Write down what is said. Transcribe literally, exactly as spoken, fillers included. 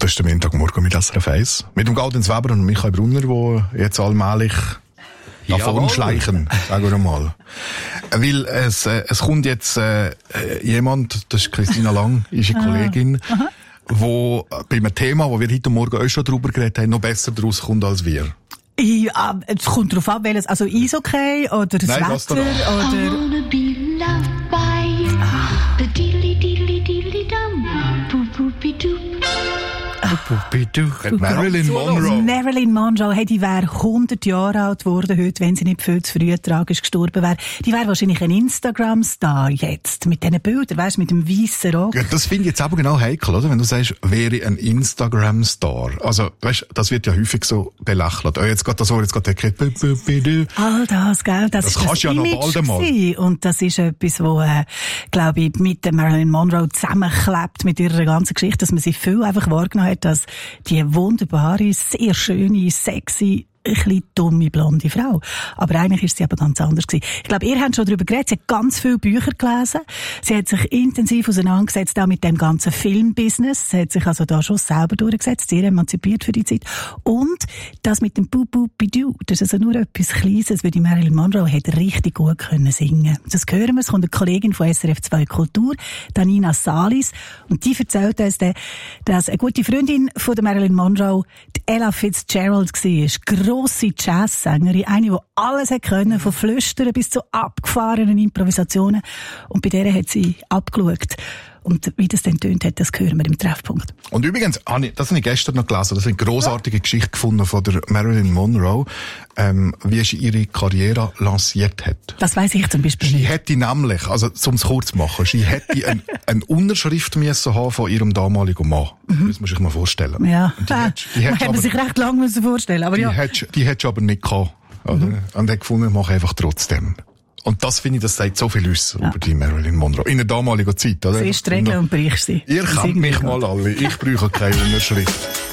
Das ist der Montagmorgen mit S R F eins. Mit dem Gaudenz Weber und Michael Brunner, die jetzt allmählich davon schleichen, sagen wir mal. Weil es, äh, es kommt jetzt äh, jemand, das ist Christina Lang, ist eine Kollegin, Aha. wo bei einem Thema, wo wir heute Morgen auch schon drüber geredet haben, noch besser daraus kommt als wir. Ja, es kommt darauf an, welches, also Eishockey oder das Nein, Wetter oder... Marilyn Monroe. Marilyn Monroe, hey, die wäre hundert Jahre alt geworden heute, wenn sie nicht viel zu früh tragisch gestorben wäre. Die wäre wahrscheinlich ein Instagram-Star jetzt, mit diesen Bildern, weißt du, mit dem weißen Rock. Ja, das finde ich jetzt aber genau heikel, oder? Wenn du sagst, wäre ein Instagram-Star. Also, weißt, das wird ja häufig so belächelt. Oh, jetzt geht das so, jetzt geht der Kid. All das, gell? Das, das ist kannst du ja noch bald einmal. Gewesen. Und das ist etwas, wo, äh, glaube ich, mit der Marilyn Monroe zusammenklebt, mit ihrer ganzen Geschichte, dass man sie viel einfach wahrgenommen hat, dass die wunderbare, sehr schöne, sexy, ein bisschen dumme, blonde Frau. Aber eigentlich ist sie aber ganz anders gewesen. Ich glaube, ihr habt schon darüber geredet. Sie hat ganz viele Bücher gelesen. Sie hat sich intensiv auseinandergesetzt auch mit dem ganzen Filmbusiness. Sie hat sich also da schon selber durchgesetzt, sehr emanzipiert für die Zeit. Und das mit dem Boop-Boop-Bidoo, das ist also nur etwas Kleines, weil die Marilyn Monroe hat richtig gut können singen. Das hören wir. Es kommt eine Kollegin von S R F zwei Kultur, Danina Salis, und die erzählt uns, dass eine gute Freundin von der Marilyn Monroe, die Ella Fitzgerald, war. Grosse Jazzsängerin, eine, die alles hat können, von Flüstern bis zu abgefahrenen Improvisationen. Und bei der hat sie abgeschaut. Und wie das dann tönt hat, das hören wir im Treffpunkt. Und übrigens, das habe ich gestern noch gelesen, das ist eine grossartige Geschichte gefunden von der Marilyn Monroe, ähm, wie sie ihre Karriere lanciert hat. Das weiss ich zum Beispiel sie nicht. Sie hätte nämlich, also um es kurz zu machen, sie hätte ein, eine Unterschrift müssen haben von ihrem damaligen Mann. Mhm. Das muss man sich mal vorstellen. Ja, und die ah, hätte, die hätte man sich recht lang müssen vorstellen, aber die ja. Hätte, die hätte aber nicht gehabt. Oder? Mhm. Und hat gefunden, mach einfach trotzdem. Und das finde ich, das sagt so viel aus ja. über die Marilyn Monroe. In der damaligen Zeit, oder? Sie ist die Regel und brichst sie. Ihr kennt mich mal alle. Ich brauche keine Unterschrift.